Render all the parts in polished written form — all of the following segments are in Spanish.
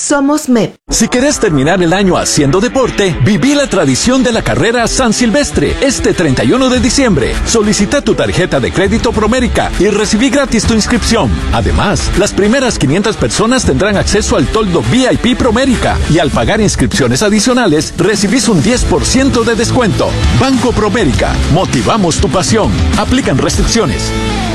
Somos MEP. Si querés terminar el año haciendo deporte, viví la tradición de la carrera San Silvestre este 31 de diciembre. Solicita tu tarjeta de crédito Promérica y recibí gratis tu inscripción. Además, las primeras 500 personas tendrán acceso al toldo VIP Promérica y al pagar inscripciones adicionales, recibís un 10% de descuento. Banco Promérica, motivamos tu pasión. Aplican restricciones.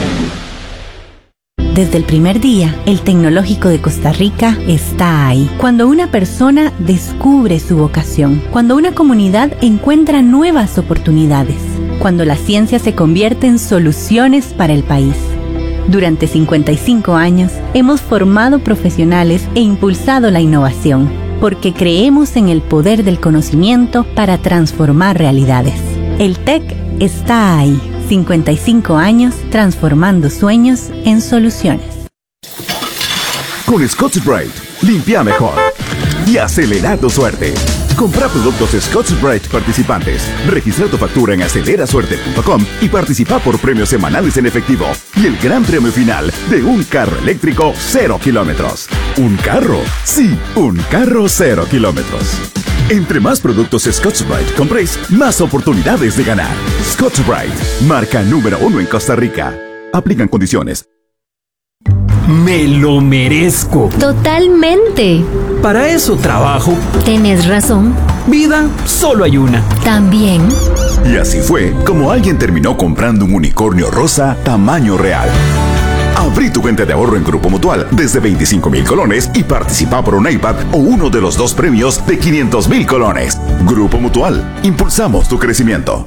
Desde el primer día, el Tecnológico de Costa Rica está ahí. Cuando una persona descubre su vocación, cuando una comunidad encuentra nuevas oportunidades, cuando la ciencia se convierte en soluciones para el país. Durante 55 años, hemos formado profesionales e impulsado la innovación, porque creemos en el poder del conocimiento para transformar realidades. El TEC está ahí. 55 años transformando sueños en soluciones. Con Scotch-Brite, limpia mejor y acelera tu suerte. Compra productos Scotch-Brite participantes. Registra tu factura en acelerasuerte.com y participa por premios semanales en efectivo y el gran premio final de un carro eléctrico 0 kilómetros. ¿Un carro? Sí, un carro 0 kilómetros. Entre más productos Scotch-Brite compréis, más oportunidades de ganar. Scotch-Brite, marca número 1 en Costa Rica. Aplican condiciones. Me lo merezco. Totalmente. Para eso trabajo. Tienes razón. Vida, solo hay una. También. Y así fue como alguien terminó comprando un unicornio rosa tamaño real. Abrí tu cuenta de ahorro en Grupo Mutual desde 25,000 colones y participa por un iPad o uno de los 2 premios de 500,000 colones. Grupo Mutual, impulsamos tu crecimiento.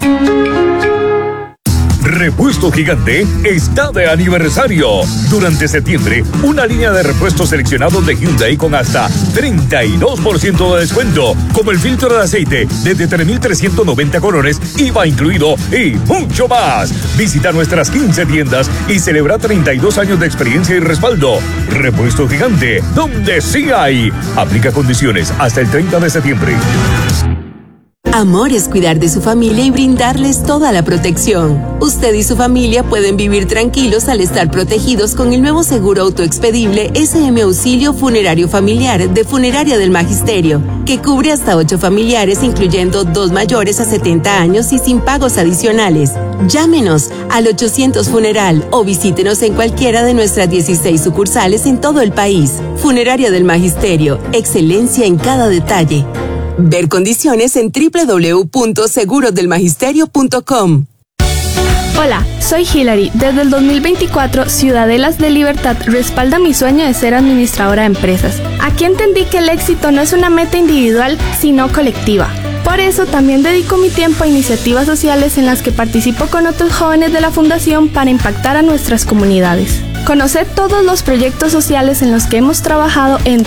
Repuesto Gigante está de aniversario. Durante septiembre, una línea de repuestos seleccionados de Hyundai con hasta 32% de descuento, como el filtro de aceite desde 3,390 colones, IVA incluido y mucho más. Visita nuestras 15 tiendas y celebra 32 años de experiencia y respaldo. Repuesto Gigante, donde sí hay. Aplica condiciones hasta el 30 de septiembre. Amor es cuidar de su familia y brindarles toda la protección. Usted y su familia pueden vivir tranquilos al estar protegidos con el nuevo seguro autoexpedible SM Auxilio Funerario Familiar de Funeraria del Magisterio, que cubre hasta 8 familiares, incluyendo 2 mayores a 70 años y sin pagos adicionales. Llámenos al 800 Funeral o visítenos en cualquiera de nuestras 16 sucursales en todo el país. Funeraria del Magisterio, excelencia en cada detalle. Ver condiciones en www.segurodelsmagisterio.com. Hola, soy Hilary. Desde el 2024, Ciudadelas de Libertad respalda mi sueño de ser administradora de empresas. Aquí entendí que el éxito no es una meta individual, sino colectiva. Por eso también dedico mi tiempo a iniciativas sociales en las que participo con otros jóvenes de la Fundación para impactar a nuestras comunidades. Conoced todos los proyectos sociales en los que hemos trabajado en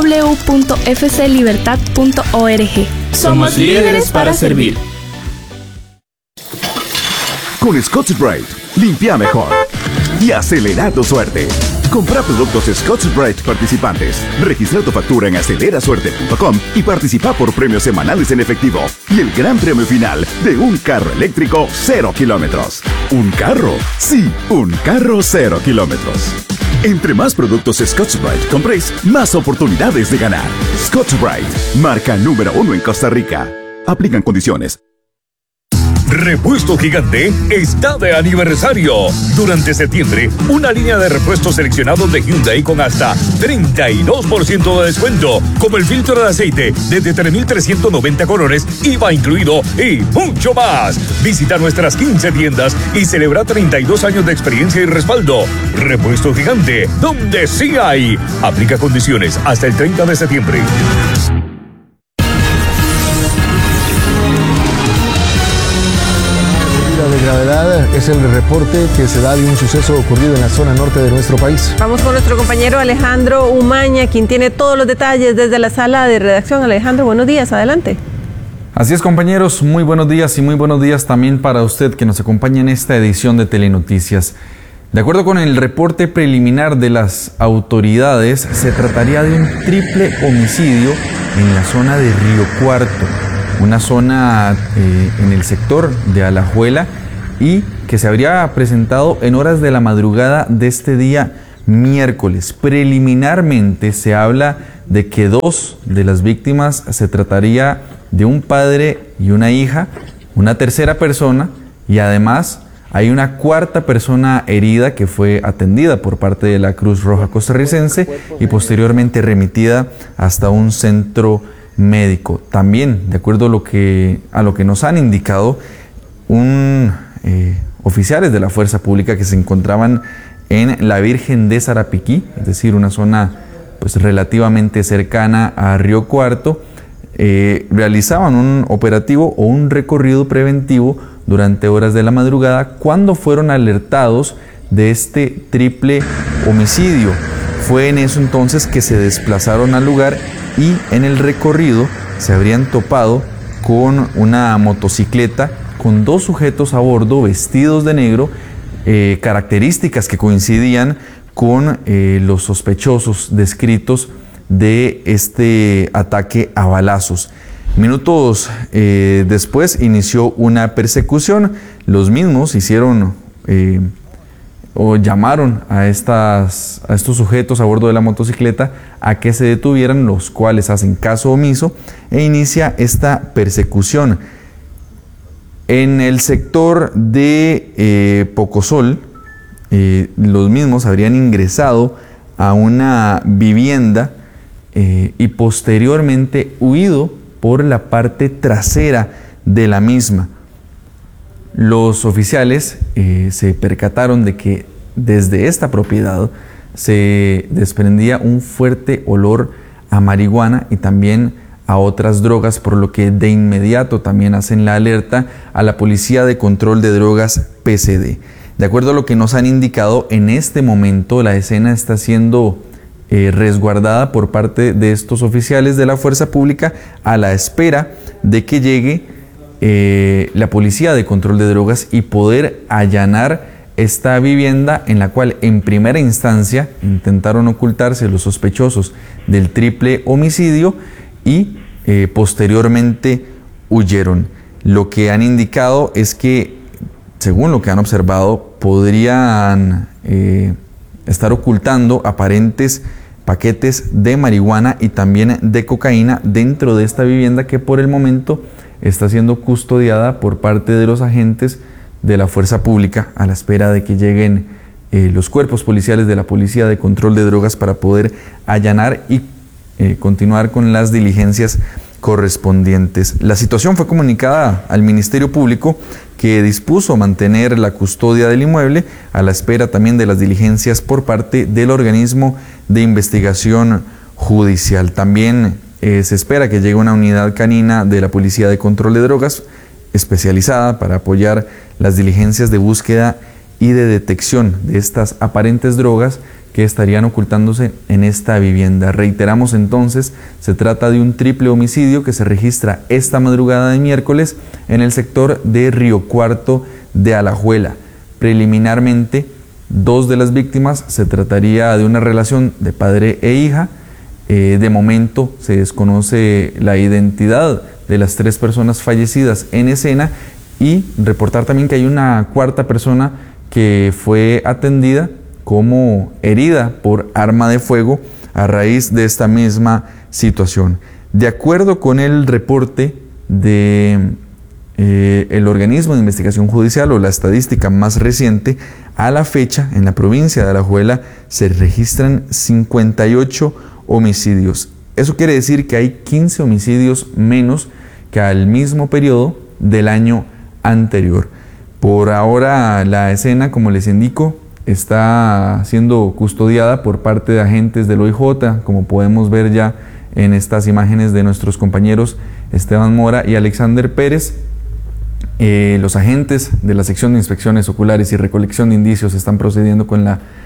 www.fclibertad.org. Somos líderes para servir. Con Scotch-Brite, limpia mejor y acelera tu suerte. Compra productos Scotch-Brite participantes. Registra tu factura en acelerasuerte.com y participa por premios semanales en efectivo y el gran premio final de un carro eléctrico 0 kilómetros. ¿Un carro? Sí, un carro 0 kilómetros. Entre más productos Scotch-Brite compréis, más oportunidades de ganar. Scotch-Brite, marca número 1 en Costa Rica. Aplican condiciones. Repuesto Gigante está de aniversario. Durante septiembre, una línea de repuestos seleccionados de Hyundai con hasta 32% de descuento, como el filtro de aceite desde 3,390 colones, IVA incluido y mucho más. Visita nuestras 15 tiendas y celebra 32 años de experiencia y respaldo. Repuesto Gigante, donde sí hay. Aplica condiciones hasta el 30 de septiembre. De gravedad es el reporte que se da de un suceso ocurrido en la zona norte de nuestro país. Vamos con nuestro compañero Alejandro Umaña, quien tiene todos los detalles desde la sala de redacción. Alejandro, buenos días, adelante. Así es, compañeros, muy buenos días y muy buenos días también para usted que nos acompaña en esta edición de Telenoticias. De acuerdo con el reporte preliminar de las autoridades, se trataría de un triple homicidio en la zona de Río Cuarto, una zona en el sector de Alajuela, y que se habría presentado en horas de la madrugada de este día miércoles. Preliminarmente se habla de que 2 de las víctimas se trataría de un padre y una hija, una tercera persona, y además hay una cuarta persona herida que fue atendida por parte de la Cruz Roja costarricense y posteriormente remitida hasta un centro médico. También, de acuerdo a lo que nos han indicado, oficiales de la Fuerza Pública que se encontraban en la Virgen de Sarapiquí, es decir, una zona pues relativamente cercana a Río Cuarto, realizaban un operativo o un recorrido preventivo durante horas de la madrugada cuando fueron alertados de este triple homicidio. Fue en eso entonces que se desplazaron al lugar y en el recorrido se habrían topado con una motocicleta con 2 sujetos a bordo vestidos de negro, características que coincidían con los sospechosos descritos de este ataque a balazos. Minutos después inició una persecución. Los mismos hicieron o llamaron a estos sujetos a bordo de la motocicleta a que se detuvieran, los cuales hacen caso omiso e inicia esta persecución. En el sector de Pocosol, los mismos habrían ingresado a una vivienda y posteriormente huido por la parte trasera de la misma. Los oficiales se percataron de que desde esta propiedad se desprendía un fuerte olor a marihuana y también a otras drogas, por lo que de inmediato también hacen la alerta a la Policía de Control de Drogas PCD. De acuerdo a lo que nos han indicado, en este momento la escena está siendo resguardada por parte de estos oficiales de la Fuerza Pública a la espera de que llegue la Policía de Control de Drogas y poder allanar esta vivienda, en la cual en primera instancia intentaron ocultarse los sospechosos del triple homicidio y posteriormente huyeron. Lo que han indicado es que, según lo que han observado, podrían estar ocultando aparentes paquetes de marihuana y también de cocaína dentro de esta vivienda, que por el momento está siendo custodiada por parte de los agentes de la Fuerza Pública a la espera de que lleguen los cuerpos policiales de la Policía de Control de Drogas para poder allanar y continuar con las diligencias correspondientes. La situación fue comunicada al Ministerio Público, que dispuso mantener la custodia del inmueble a la espera también de las diligencias por parte del organismo de investigación judicial. También se espera que llegue una unidad canina de la Policía de Control de Drogas especializada para apoyar las diligencias de búsqueda y de detección de estas aparentes drogas que estarían ocultándose en esta vivienda. Reiteramos entonces, se trata de un triple homicidio que se registra esta madrugada de miércoles en el sector de Río Cuarto de Alajuela. Preliminarmente, 2 de las víctimas se trataría de una relación de padre e hija. De momento se desconoce la identidad de las 3 personas fallecidas en escena, y reportar también que hay una cuarta persona que fue atendida como herida por arma de fuego a raíz de esta misma situación. De acuerdo con el reporte de el organismo de investigación judicial, o la estadística más reciente, a la fecha en la provincia de Alajuela se registran 58 homicidios. Eso quiere decir que hay 15 homicidios menos que al mismo periodo del año anterior. Por ahora la escena, como les indico, está siendo custodiada por parte de agentes del OIJ, como podemos ver ya en estas imágenes de nuestros compañeros Esteban Mora y Alexander Pérez. Los agentes de la sección de inspecciones oculares y recolección de indicios están procediendo con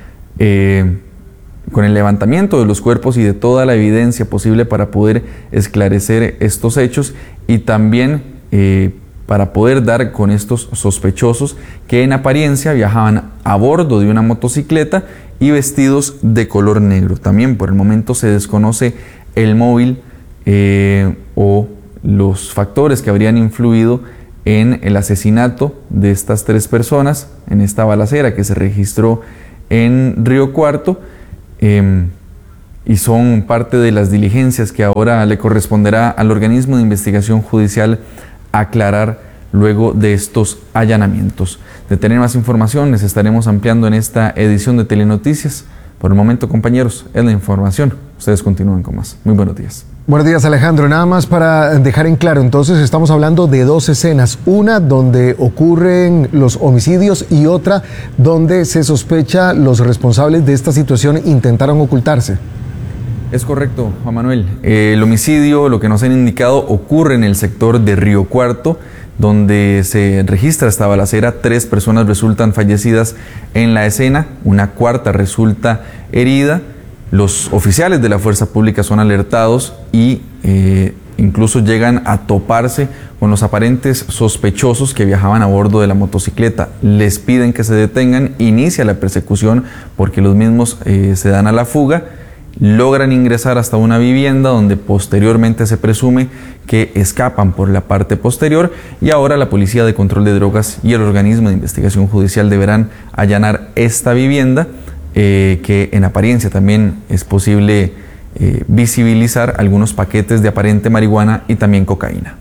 el levantamiento de los cuerpos y de toda la evidencia posible para poder esclarecer estos hechos y también para poder dar con estos sospechosos que en apariencia viajaban a bordo de una motocicleta y vestidos de color negro. También por el momento se desconoce el móvil o los factores que habrían influido en el asesinato de estas 3 personas en esta balacera que se registró en Río Cuarto. y son parte de las diligencias que ahora le corresponderá al organismo de investigación judicial aclarar luego de estos allanamientos. De tener más información les estaremos ampliando en esta edición de Telenoticias. Por el momento, compañeros, es la información. Ustedes continúen con más. Muy buenos días. Buenos días, Alejandro. Nada más para dejar en claro, entonces estamos hablando de dos escenas. Una donde ocurren los homicidios y otra donde se sospecha los responsables de esta situación intentaron ocultarse. Es correcto, Juan Manuel. El homicidio, lo que nos han indicado, ocurre en el sector de Río Cuarto, donde se registra esta balacera. 3 personas resultan fallecidas en la escena, una cuarta resulta herida. Los oficiales de la fuerza pública son alertados y incluso llegan a toparse con los aparentes sospechosos que viajaban a bordo de la motocicleta. Les piden que se detengan, inicia la persecución porque los mismos se dan a la fuga. Logran ingresar hasta una vivienda donde posteriormente se presume que escapan por la parte posterior, y ahora la Policía de Control de Drogas y el organismo de investigación judicial deberán allanar esta vivienda, que en apariencia también es posible visibilizar algunos paquetes de aparente marihuana y también cocaína.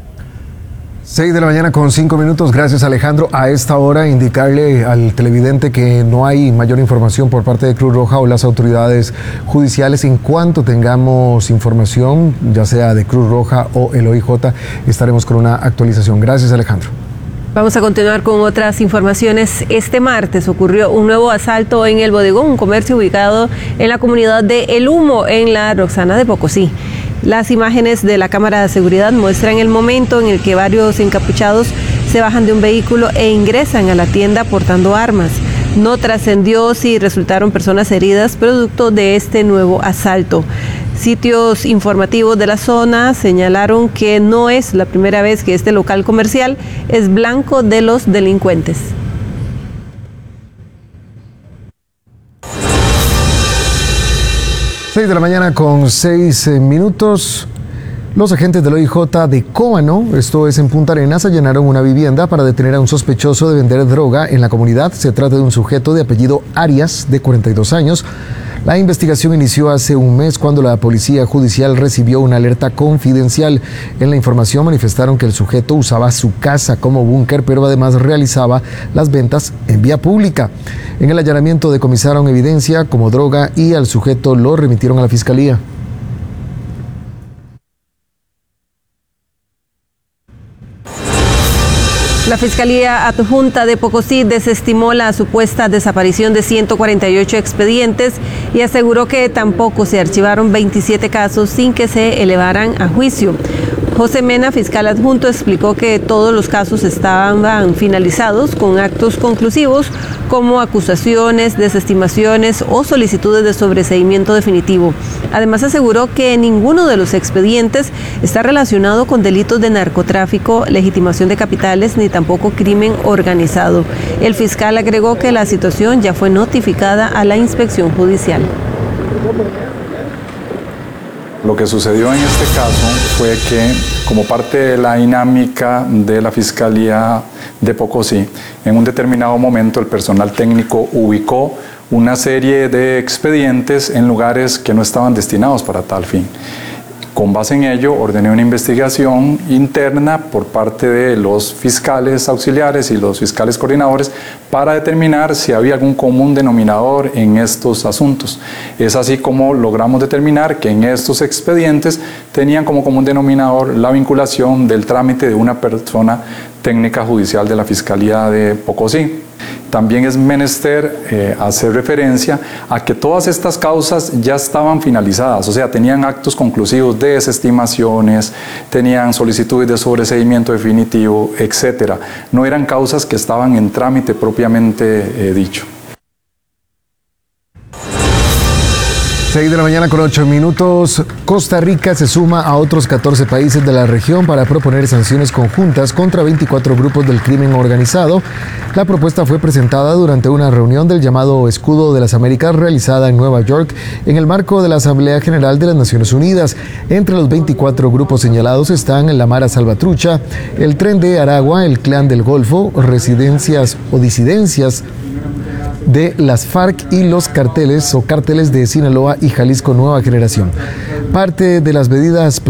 6 de la mañana con 5 minutos. Gracias, Alejandro. A esta hora indicarle al televidente que no hay mayor información por parte de Cruz Roja o las autoridades judiciales. En cuanto tengamos información, ya sea de Cruz Roja o el OIJ, estaremos con una actualización. Gracias, Alejandro. Vamos a continuar con otras informaciones. Este martes ocurrió un nuevo asalto en El Bodegón, un comercio ubicado en la comunidad de El Humo, en la Roxana de Pocosí. Las imágenes de la cámara de seguridad muestran el momento en el que varios encapuchados se bajan de un vehículo e ingresan a la tienda portando armas. No trascendió si resultaron personas heridas producto de este nuevo asalto. Sitios informativos de la zona señalaron que no es la primera vez que este local comercial es blanco de los delincuentes. Seis de la mañana con 6 minutos. Los agentes del OIJ de Cóbano, esto es en Punta Arenas, allanaron una vivienda para detener a un sospechoso de vender droga en la comunidad. Se trata de un sujeto de apellido Arias, de 42 años. La investigación inició hace un mes cuando la Policía Judicial recibió una alerta confidencial. En la información manifestaron que el sujeto usaba su casa como búnker, pero además realizaba las ventas en vía pública. En el allanamiento decomisaron evidencia como droga y al sujeto lo remitieron a la Fiscalía. La Fiscalía Adjunta de Pocosí desestimó la supuesta desaparición de 148 expedientes y aseguró que tampoco se archivaron 27 casos sin que se elevaran a juicio. José Mena, fiscal adjunto, explicó que todos los casos estaban finalizados con actos conclusivos como acusaciones, desestimaciones o solicitudes de sobreseimiento definitivo. Además, aseguró que ninguno de los expedientes está relacionado con delitos de narcotráfico, legitimación de capitales ni tampoco crimen organizado. El fiscal agregó que la situación ya fue notificada a la inspección judicial. Lo que sucedió en este caso fue que, como parte de la dinámica de la Fiscalía de Pocosí, en un determinado momento el personal técnico ubicó una serie de expedientes en lugares que no estaban destinados para tal fin. Con base en ello, ordené una investigación interna por parte de los fiscales auxiliares y los fiscales coordinadores para determinar si había algún común denominador en estos asuntos. Es así como logramos determinar que en estos expedientes tenían como común denominador la vinculación del trámite de una persona técnica judicial de la Fiscalía de Pocosí. También es menester hacer referencia a que todas estas causas ya estaban finalizadas, o sea, tenían actos conclusivos de desestimaciones, tenían solicitudes de sobreseimiento definitivo, etc. No eran causas que estaban en trámite propiamente dicho. 6 de la mañana con 8 minutos. Costa Rica se suma a otros 14 países de la región para proponer sanciones conjuntas contra 24 grupos del crimen organizado. La propuesta fue presentada durante una reunión del llamado Escudo de las Américas realizada en Nueva York en el marco de la Asamblea General de las Naciones Unidas. Entre los 24 grupos señalados están la Mara Salvatrucha, el Tren de Aragua, el Clan del Golfo, Residencias o Disidencias de las FARC y los cárteles de Sinaloa y Jalisco Nueva Generación. Parte de las medidas